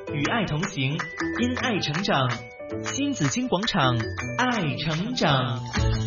与爱同行，因爱成长。新紫金广场，爱成长。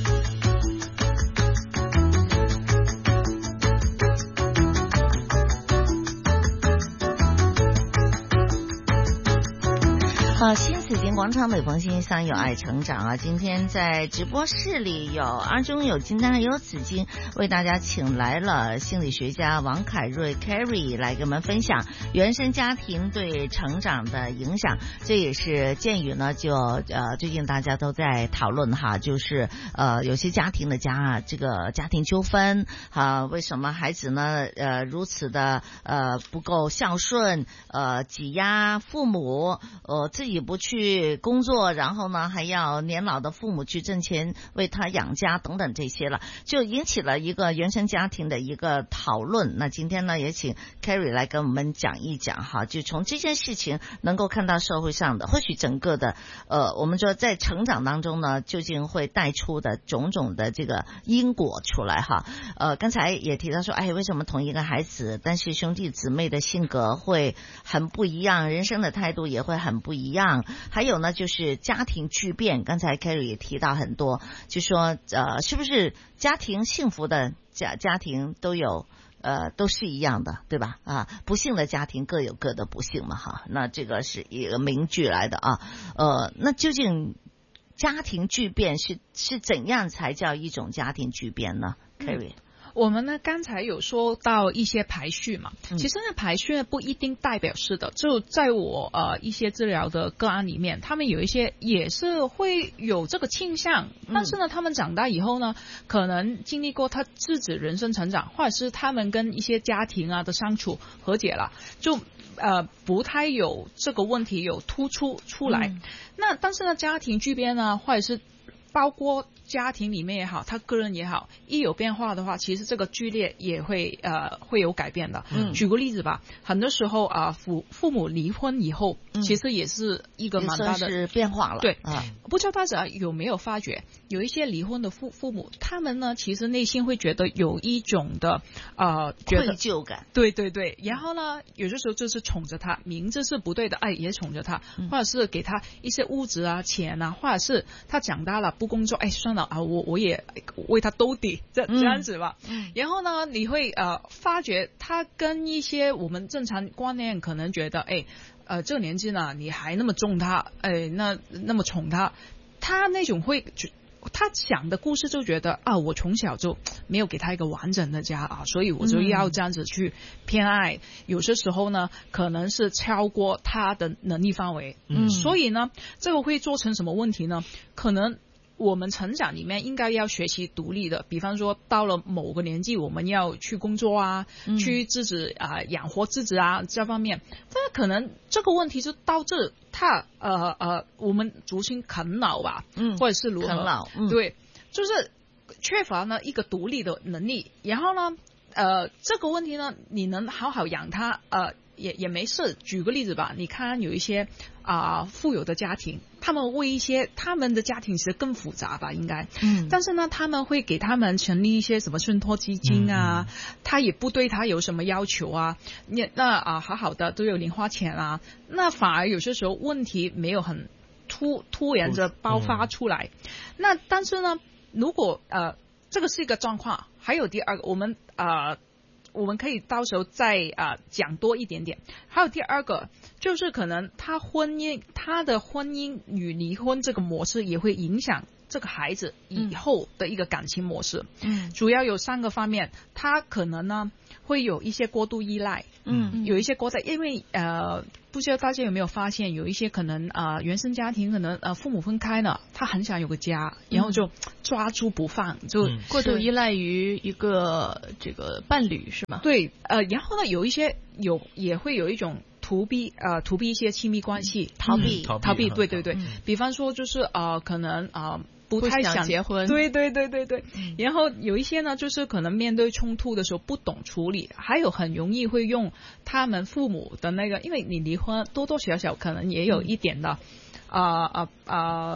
好，新紫金广场每逢星期三有爱成长啊！今天在直播室里有阿中、有金丹、有紫金，为大家请来了心理学家王凯瑞 Carrie 来跟我们分享原生家庭对成长的影响。这也是鉴于呢，就最近大家都在讨论哈，就是有些家庭的这个家庭纠纷为什么孩子呢如此的不够孝顺挤压父母自己不去工作，然后呢还要年老的父母去挣钱为他养家等等这些了，就引起了一个原生家庭的一个讨论。那今天呢也请 Carrie 来跟我们讲一讲哈，就从这件事情能够看到社会上的或许整个的我们说在成长当中呢究竟会带出的种种的这个因果出来哈。刚才也提到说为什么同一个孩子但是兄弟姊妹的性格会很不一样，人生的态度也会很不一样。还有呢就是家庭巨变，刚才 Carrie 也提到很多，就说是不是家庭幸福的家庭都有都是一样的，对吧？不幸的家庭各有各的不幸嘛哈。那这个是一个名句来的那究竟家庭巨变是怎样才叫一种家庭巨变呢 Carrie？ 我们呢刚才有说到一些排序嘛，其实呢排序呢不一定代表是的，就在我一些治疗的个案里面，他们有一些也是会有这个倾向，但是呢他们长大以后呢可能经历过他自己人生成长，或者是他们跟一些家庭的相处和解了，就不太有这个问题有突出来。那但是呢家庭巨变呢，或者是包括家庭里面也好，他个人也好，一有变化的话，其实这个剧烈也会有改变的。举个例子吧，很多时候父母离婚以后，其实也是一个蛮大的是变化了。 对，不知道大家有没有发觉，有一些离婚的父母，他们呢其实内心会觉得有一种的愧疚感。 对对对，然后呢有的时候就是宠着他，明知是不对的，也宠着他，或者是给他一些物质钱或者是他长大了不工作，算了我也为他兜底，这样子吧。然后呢你会发觉他跟一些我们正常观念可能觉得这个年纪呢你还那么重他，那么宠他，他那种会他讲的故事就觉得我从小就没有给他一个完整的家所以我就要这样子去偏爱，有些时候呢可能是超过他的能力范围。所以呢这个会做成什么问题呢？可能我们成长里面应该要学习独立的，比方说到了某个年纪我们要去工作去自己养活自己这方面，但是可能这个问题就导致他我们族群啃老吧，或者是如何啃老， 对，就是缺乏呢一个独立的能力，然后呢这个问题呢你能好好养他也没事。举个例子吧，你看有一些富有的家庭，他们为一些他们的家庭其实更复杂吧应该，但是呢他们会给他们成立一些什么信托基金他也不对他有什么要求那好好的都有零花钱那反而有些时候问题没有很突然着爆发出来。那但是呢如果这个是一个状况，还有第二个我们可以到时候再讲多一点点。还有第二个就是可能他的婚姻与离婚这个模式也会影响这个孩子以后的一个感情模式。主要有3个方面，他可能呢会有一些过度依赖，有一些因为不知道大家有没有发现，有一些可能原生家庭可能父母分开了，他很想有个家，然后就抓住不放，就过度依赖于一个这个伴侣是吗？ 对，然后呢有一些也会有一种逃避一些亲密关系，逃避，对对对，比方说就是可能不太想结婚， 对对对对对。然后有一些呢就是可能面对冲突的时候不懂处理，还有很容易会用他们父母的那个，因为你离婚多多少少可能也有一点的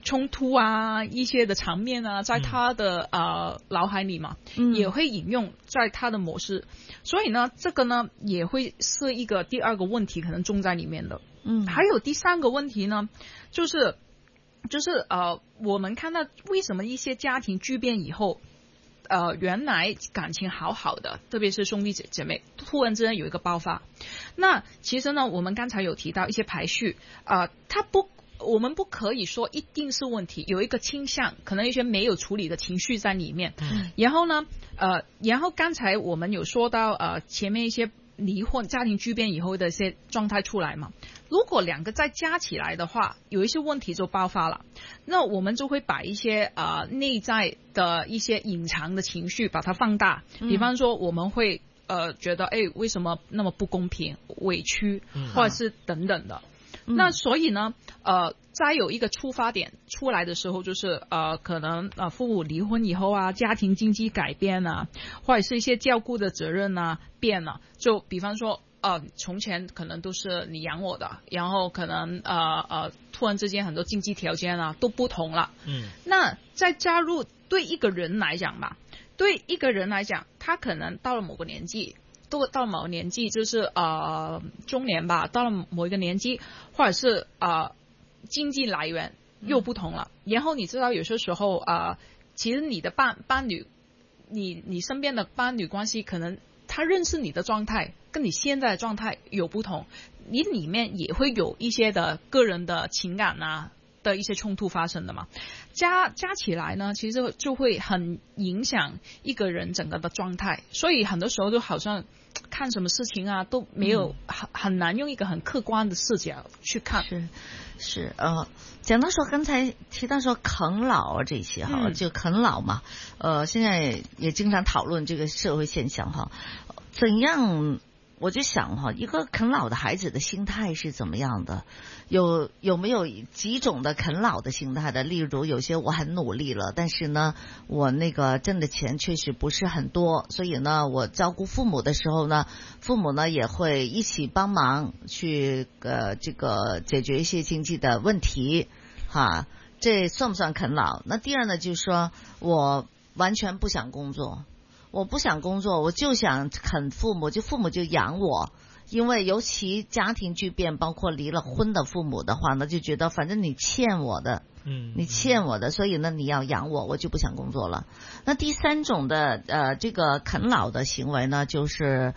冲突啊，一些的场面啊，在他的脑海里嘛，也会引用在他的模式，所以呢，这个呢也会是一个第二个问题可能种在里面的。还有第三个问题呢，就是我们看到为什么一些家庭巨变以后，原来感情好好的，特别是兄弟姐妹，突然之间有一个爆发。那其实呢，我们刚才有提到一些排序，我们不可以说一定是问题，有一个倾向，可能一些没有处理的情绪在里面。然后呢，然后刚才我们有说到前面一些离婚、家庭巨变以后的一些状态出来嘛。如果两个再加起来的话，有一些问题就爆发了。那我们就会把一些内在的一些隐藏的情绪把它放大，比方说我们会觉得为什么那么不公平、委屈，或者是等等的。那所以呢，再有一个出发点出来的时候，就是可能父母离婚以后啊，家庭经济改变啊，或者是一些照顾的责任啊变了。就比方说从前可能都是你养我的，然后可能突然之间很多经济条件啊都不同了。那再加入对一个人来讲吧，对一个人来讲，他可能到了某个年纪。到某个年纪就是中年吧，到了某一个年纪，或者是经济来源又不同了。然后你知道有些时候其实你的伴侣，你身边的伴侣关系，可能他认识你的状态跟你现在的状态有不同，你里面也会有一些的个人的情感啊的一些冲突发生的嘛，加起来呢，其实就会很影响一个人整个的状态，所以很多时候就好像看什么事情啊都没有很难用一个很客观的视角去看。 是讲到说刚才提到说啃老这些哈，就啃老嘛，现在也经常讨论这个社会现象哈，怎样？我就想哈，一个啃老的孩子的心态是怎么样的？有没有几种的啃老的心态的？例如有些我很努力了，但是呢，我那个挣的钱确实不是很多，所以呢，我照顾父母的时候呢，父母呢也会一起帮忙去这个解决一些经济的问题，哈，这算不算啃老？那第二呢，就是说我完全不想工作。我不想工作，我就想啃父母，就父母就养我。因为尤其家庭巨变，包括离了婚的父母的话呢，就觉得反正你欠我的，你欠我的，所以呢你要养我，我就不想工作了。那第三种的这个啃老的行为呢，就是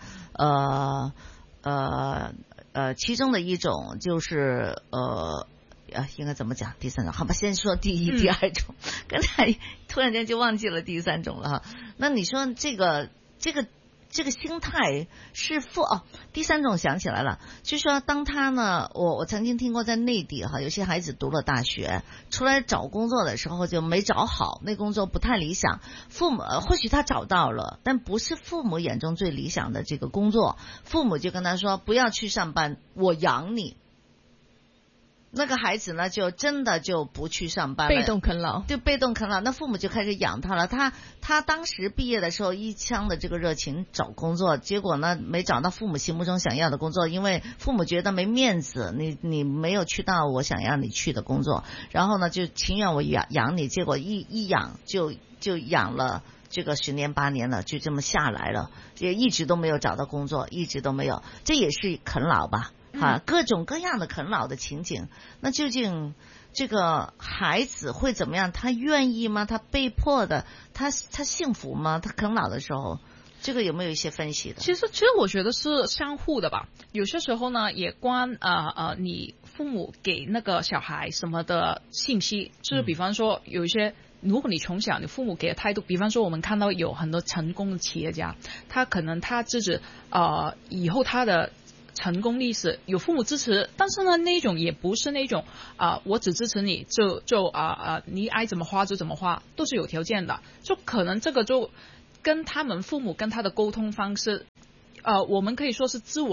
其中的一种就是应该怎么讲？第三种，好吧，先说第二种。刚才突然间就忘记了第三种了哈。那你说这个心态是第三种想起来了，就是说当他呢，我曾经听过在内地哈，有些孩子读了大学出来找工作的时候就没找好，那工作不太理想，父母或许他找到了，但不是父母眼中最理想的这个工作，父母就跟他说不要去上班，我养你。那个孩子呢，就真的就不去上班了， 被动啃老， 就被动啃老。那父母就开始养他了。他当时毕业的时候一腔的这个热情找工作，结果呢没找到父母心目中想要的工作，因为父母觉得没面子，你没有去到我想要你去的工作，然后呢就情愿我养你，结果一养就养了这个10年8年了，就这么下来了，也一直都没有找到工作，一直都没有，这也是啃老吧。各种各样的啃老的情景，那究竟这个孩子会怎么样？他愿意吗？他被迫的，他幸福吗？他啃老的时候，这个有没有一些分析的？ 其实我觉得是相互的吧。有些时候呢，也关你父母给那个小孩什么的信息，就是比方说有一些。如果你从小你父母给的态度，比方说我们看到有很多成功的企业家，他可能他自己以后他的成功历史有父母支持，但是呢那种也不是那种我只支持你就你爱怎么花就怎么花，都是有条件的，就可能这个就跟他们父母跟他的沟通方式我们可以说是自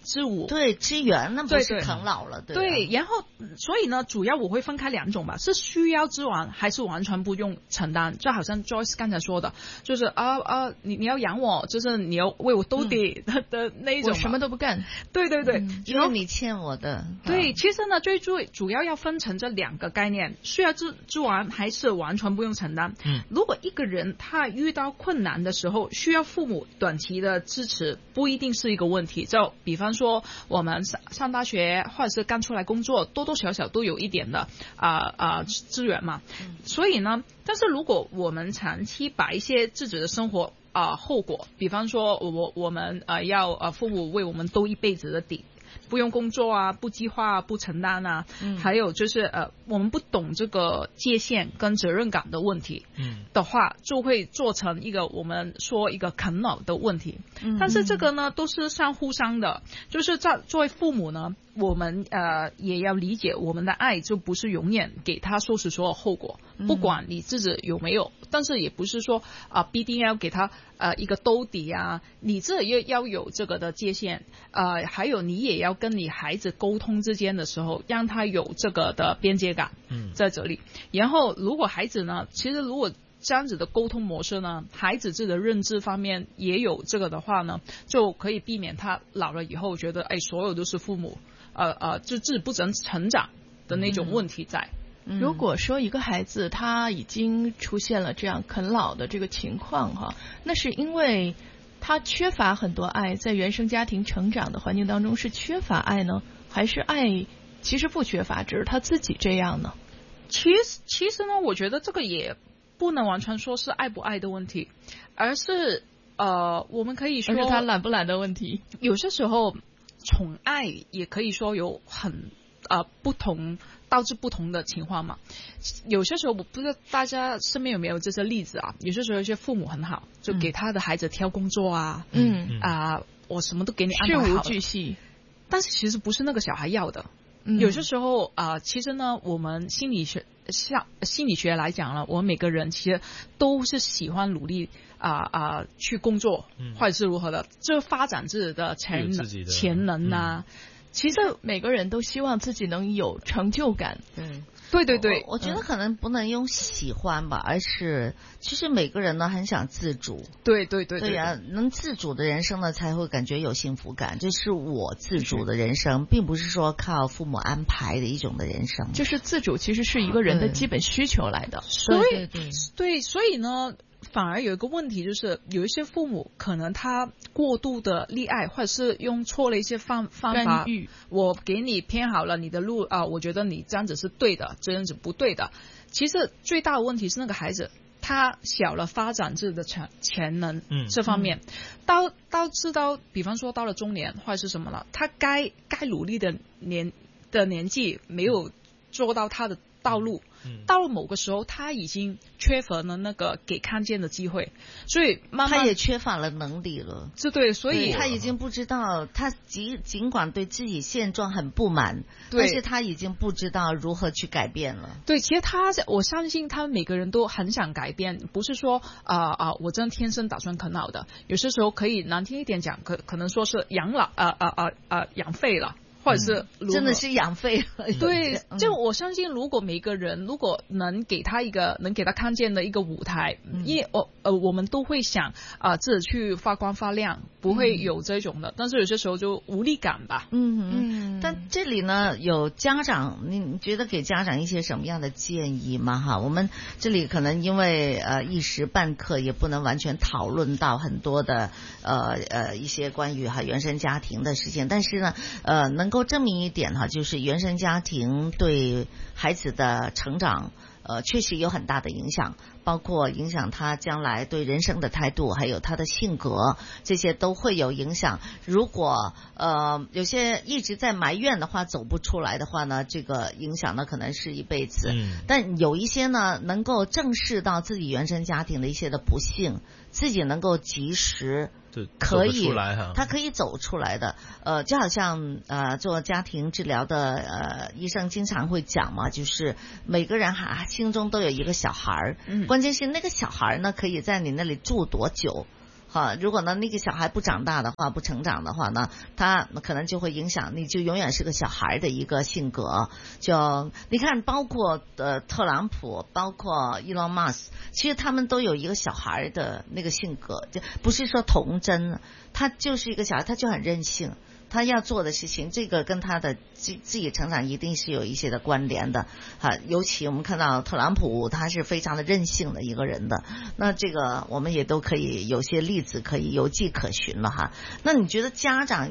支吾， 对，支援，那不是啃老了，对。 对，然后所以呢，主要我会分开2种吧，是需要支援还是完全不用承担？就好像 Joyce 刚才说的，就是你要养我，就是你要为我兜底的那一种， 我什么都不干。 对对对， 因为你欠我的。 对，其实呢，最主要要分成这2个概念，需要支援还是完全不用承担。如果一个人他遇到困难的时候，需要父母短期的支持，不一定是一个问题。就比方说我们上大学或者是刚出来工作，多多少少都有一点的资源嘛。所以呢，但是如果我们长期把一些自己的生活后果，比方说我们要父母为我们兜一辈子的底，不用工作啊，不计划啊，不承担啊，还有就是我们不懂这个界限跟责任感的问题的话，就会做成一个我们说一个啃老的问题。但是这个呢都是相互相的，就是作为父母呢，我们也要理解我们的爱就不是永远给他收拾所有后果，不管你自己有没有，但是也不是说必定要给他一个兜底啊，你这也要有这个的界限，还有你也要跟你孩子沟通之间的时候，让他有这个的边界感在这里。然后如果孩子呢，其实如果这样子的沟通模式呢，孩子自己的认知方面也有这个的话呢，就可以避免他老了以后觉得所有都是父母就自己不能成长的那种问题在。 如果说一个孩子他已经出现了这样啃老的这个情况哈，那是因为他缺乏很多爱，在原生家庭成长的环境当中是缺乏爱呢，还是爱其实不缺乏，只是他自己这样呢？ 其实呢，我觉得这个也不能完全说是爱不爱的问题，而是我们可以说， 而是他懒不懒的问题。 有些时候宠爱也可以说有很不同，导致不同的情况嘛。有些时候我不知道大家身边有没有这些例子啊，有些时候一些父母很好，就给他的孩子挑工作啊，我什么都给你安排好了， 事无巨细， 但是其实不是那个小孩要的。有些时候其实呢，我们心理学来讲了，我们每个人其实都是喜欢努力去工作，或者是如何的，就发展自己的潜能啊。 其实每个人都希望自己能有成就感。 对， 我觉得可能不能用喜欢吧，而是其实每个人呢很想自主。 对呀，能自主的人生呢才会感觉有幸福感，这是我自主的人生，并不是说靠父母安排的一种的人生。 就是自主其实是一个人的基本需求来的。 所以呢，反而有一个问题，就是有一些父母可能他过度的溺爱，或者是用错了一些方法，我给你偏好了你的路我觉得你这样子是对的，这样子不对的。其实最大的问题是那个孩子他小了发展自己的潜能这方面，比方说到了中年或者是什么了，他该努力的年纪没有做到他的道路，到了某个时候他已经缺乏了那个给看见的机会，所以慢慢他也缺乏了能力了。 对，所以他已经不知道，他尽管对自己现状很不满，但是他已经不知道如何去改变了。 对，其实我相信他们每个人都很想改变，不是说我真的天生打算啃老的，有些时候可以难听一点讲，可能说是养废了。或者是真的是养废了。 对，就我相信，如果每个人如果能给他看见的一个舞台，因为我们都会想自己去发光发亮，不会有这种的。但是有些时候就无力感吧。 但这里呢，有家长，你觉得给家长一些什么样的建议吗？哈，我们这里可能因为一时半刻也不能完全讨论到很多的一些关于原生家庭的事情，但是呢能够证明一点哈，就是原生家庭对孩子的成长确实有很大的影响，包括影响他将来对人生的态度，还有他的性格，这些都会有影响。如果有些一直在埋怨的话，走不出来的话呢，这个影响呢可能是一辈子。但有一些呢能够正视到自己原生家庭的一些的不幸，自己能够及时可以他可以走出来的。就好像做家庭治疗的医生经常会讲嘛，就是每个人心中都有一个小孩，关键是那个小孩呢可以在你那里住多久。 好，如果呢那个小孩不长大的话，不成长的话呢，他可能就会影响你，就永远是个小孩的一个性格。就你看，包括特朗普，包括伊隆马斯，其实他们都有一个小孩的那个性格，就不是说童真，他就是一个小孩，他就很任性。他要做的事情，这个跟他的自己成长一定是有一些的关联的啊。尤其我们看到特朗普，他是非常的任性的一个人的。那这个我们也都可以有些例子可以有迹可循了哈。那你觉得家长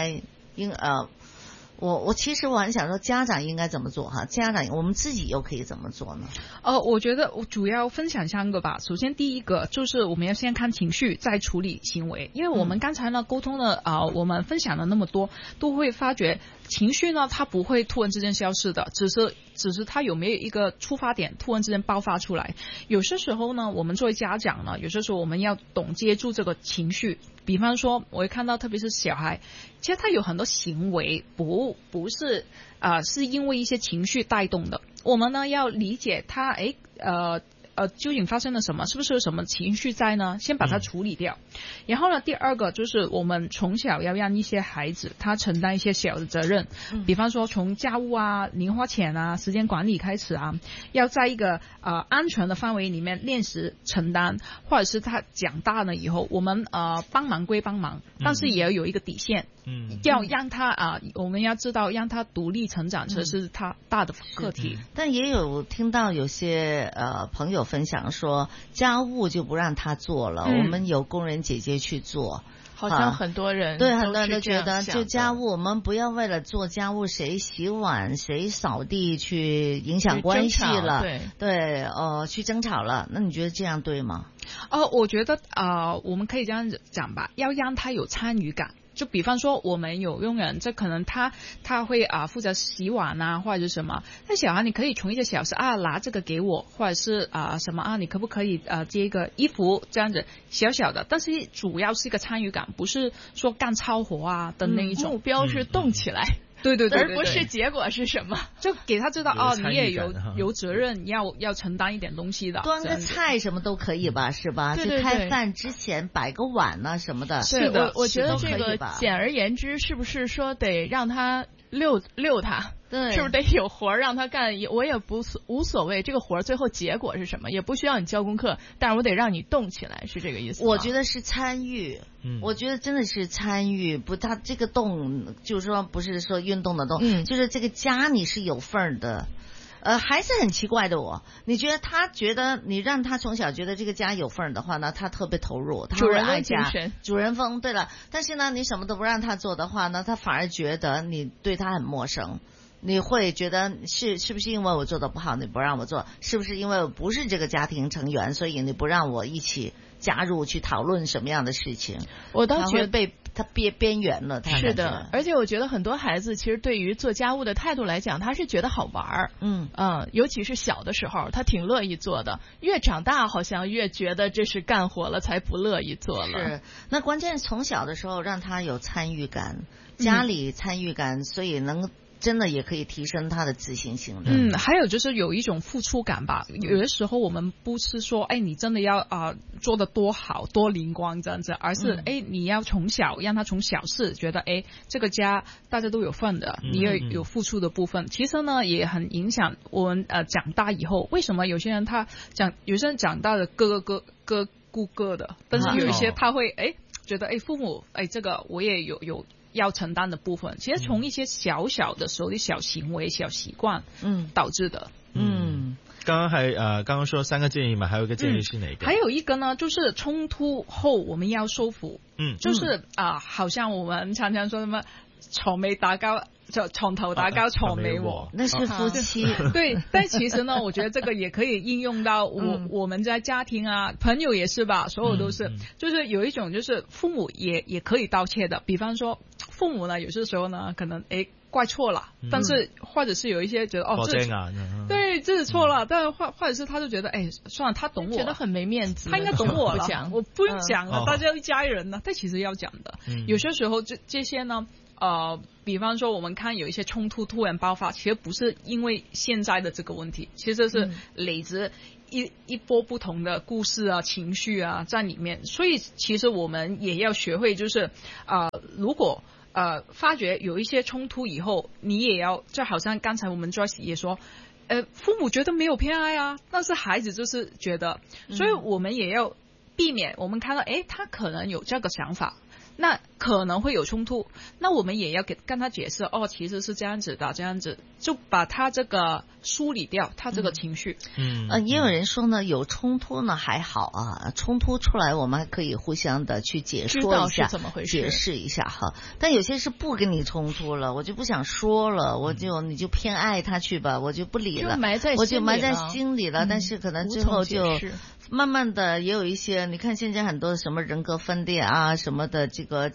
我其实我很想说，家长应该怎么做哈？家长我们自己又可以怎么做呢？ 我觉得我主要分享3个吧。首先第一个就是我们要先看情绪，再处理行为。因为我们刚才呢沟通了我们分享了那么多，都会发觉情绪呢它不会突然之间消失的，只是它有没有一个出发点突然之间爆发出来。有些时候呢，我们作为家长呢，有些时候我们要懂接住这个情绪。比方说我会看到特别是小孩，其实他有很多行为不是是因为一些情绪带动的。我们呢要理解他究竟发生了什么，是不是有什么情绪在呢？先把它处理掉。然后呢，第二个就是我们从小要让一些孩子他承担一些小的责任，比方说从家务啊、零花钱啊、时间管理开始啊，要在一个安全的范围里面练习承担，或者是他长大了以后，我们帮忙归帮忙，但是也要有一个底线。要让他我们要知道让他独立成长，这是他大的课题。 但也有听到有些朋友分享说，家务就不让他做了，我们有工人姐姐去做。 好像很多人对很多人都觉得，就家务我们不要为了做家务谁洗碗谁扫地去影响关系了，对去争吵了。那你觉得这样对吗？ 我觉得我们可以这样讲吧，要让他有参与感。就比方说我们有佣人，这可能他会负责洗碗啊或者是什么，那小孩你可以从一些小事拿这个给我，或者是什么你可不可以接一个衣服，这样子小小的，但是主要是一个参与感，不是说干超活的那一种。 目标是动起来。 对， 而不是结果是什么， 就给他知道你也有责任要承担一点东西的。 端个菜什么都可以吧，是吧？ 对， 就开饭之前摆个碗啊什么的。 是的，我觉得这个简而言之，是不是说得让他溜他？对，是不是得有活让他干？我也无所谓，这个活最后结果是什么，也不需要你交功课，但是我得让你动起来，是这个意思吗？ 我觉得是参与，我觉得真的是参与，不，他这个动就是说不是说运动的动，就是这个家你是有份儿的。还是很奇怪的你觉得你让他从小觉得这个家有份儿的话呢，他特别投入，他会爱家，主人翁。对了，但是呢，你什么都不让他做的话呢，他反而觉得你对他很陌生。你会觉得是不是因为我做的不好你不让我做？是不是因为我不是这个家庭成员，所以你不让我一起加入去讨论什么样的事情？ 我倒觉得被他边缘了。 是的，而且我觉得很多孩子其实对于做家务的态度来讲，他是觉得好玩儿。尤其是小的时候，他挺乐意做的。越长大好像越觉得这是干活了，才不乐意做了。 是，那关键是从小的时候让他有参与感，家里参与感，所以真的也可以提升他的自信心的。 还有就是有一种付出感吧。有的时候我们不是说你真的要做得多好多灵光这样子，而是你要从小让他从小事觉得这个家大家都有份的，你也有付出的部分。其实呢也很影响我们长大以后。为什么有些人有些人长大的各顾各的，但是有一些他会觉得父母这个我也有要承担的部分，其实从一些小小的时候的小行为、小习惯，导致的。 刚刚说3个建议嘛，还有一个建议是哪个？ 还有一个呢，就是冲突后我们要收服。就是好像我们常常说什么床尾打交，床头打交床尾和， 那是夫妻。 对，但其实呢，我觉得这个也可以应用到我们在家庭啊，朋友也是吧，所有都是。就是有一种就是父母也可以道歉的，比方说父母呢，有些时候呢，可能怪错了，但是或者是有一些觉得对，这是错了，但是或者是他就觉得算了，他懂我， 觉得很没面子， 他应该懂我了，我不用讲了，大家一家人呢，但其实要讲的。有些时候这些呢，比方说我们看有一些冲突突然爆发，其实不是因为现在的这个问题，其实是累积一波不同的故事啊、情绪啊在里面，所以其实我们也要学会，就是如果发觉有一些冲突以后，你也要就好像刚才我们 Joyce 也说，父母觉得没有偏爱啊，但是孩子就是觉得，所以我们也要避免我们看到他可能有这个想法。那可能会有冲突，那我们也要跟他解释其实是这样子的，这样子就把他这个梳理掉他这个情绪。 也有人说呢，有冲突呢还好啊，冲突出来我们还可以互相的去解说一下， 怎么回事， 解释一下哈。但有些是不跟你衝突了，我就不想说了，你就偏爱他去吧，我就不理了，我就埋在心里了。但是可能之后就慢慢的也有一些，你看现在很多什么人格分裂啊什么的，这个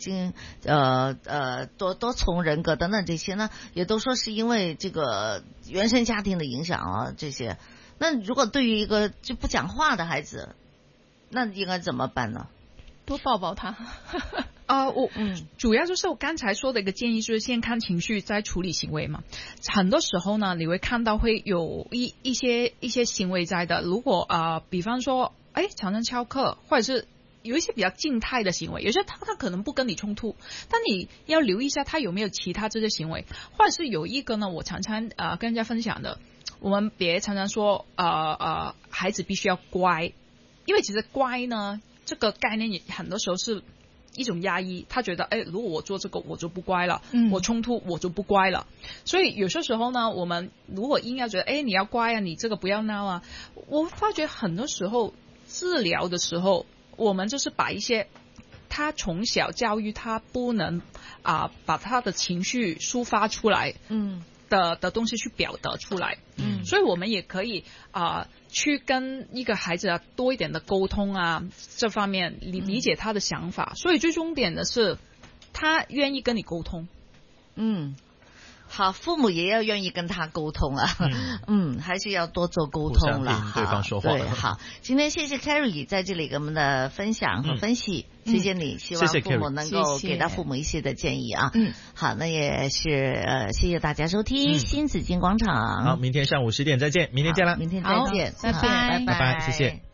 多重人格等等这些呢，也都说是因为这个原生家庭的影响啊这些。那如果对于一个就不讲话的孩子，那应该怎么办呢？ 多抱抱他。 主要就是我刚才说的一个建议，就是先看情绪再处理行为嘛。很多时候呢，你会看到会有一些行为在的。如果比方说常常翘课，或者是有一些比较静态的行为，有些他可能不跟你冲突，但你要留意一下他有没有其他这些行为，或者是有一个呢，我常常跟人家分享的，我们别常常说孩子必须要乖，因为其实乖呢这个概念也很多时候是一种压抑，他觉得如果我做这个我就不乖了，我冲突我就不乖了。所以有些时候呢，我们如果硬要觉得你要乖啊，你这个不要闹啊，我发觉很多时候治疗的时候，我们就是把一些他从小教育他不能把他的情绪抒发出来的东西去表达出来。所以我们也可以去跟一个孩子多一点的沟通啊，这方面理解他的想法。所以最重点的是他愿意跟你沟通。 好，父母也要愿意跟他沟通啊，还是要多做沟通了。 对方说话。 对，好，今天谢谢 Carrie 在这里给我们的分享和分析，谢谢你，希望父母能够给到父母一些的建议啊。好，那也是谢谢大家收听新紫金广场。 好，明天上午10点再见，明天见了。 明天再见， 拜拜， 拜拜，谢谢。